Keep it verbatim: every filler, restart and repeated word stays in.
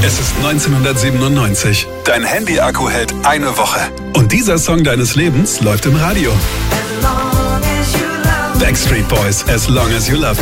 Es ist neunzehnhundertsiebenundneunzig. Dein Handy-Akku hält eine Woche. Und dieser Song deines Lebens läuft im Radio. Backstreet Boys, As Long As You Love